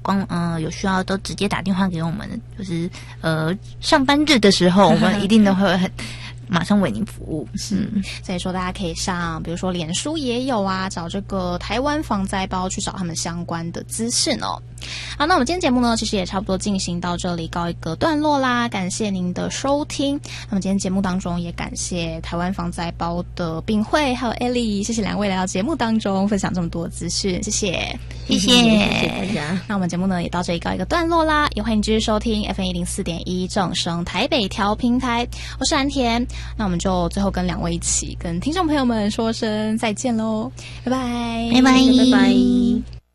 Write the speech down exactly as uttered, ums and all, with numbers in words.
光呃有需要都直接打电话给我们，就是呃上班日的时候，我们一定都会很马上为您服务。 嗯，所以说大家可以上，比如说脸书也有啊，找这个台湾防灾包去找他们相关的资讯哦。好，那我们今天节目呢，其实也差不多进行到这里，告一个段落啦。感谢您的收听。那么今天节目当中也感谢台湾防灾包的秉慧还有 Ellie， 谢谢两位来到节目当中分享这么多资讯，谢谢， 谢谢， 谢谢大家。 那我们节目呢也到这里告一个段落啦，也欢迎继续收听 F M 一零四点一正声台北调频台，我是蓝田。那我们就最后跟两位一起跟听众朋友们说声再见喽，拜拜， 拜拜， 拜拜。